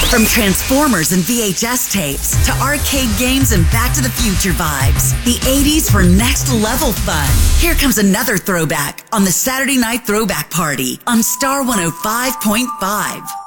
From Transformers and VHS tapes to arcade games and Back to the Future vibes, the 80s were next level fun. Here comes another throwback on the Saturday Night Throwback Party on Star 105.5.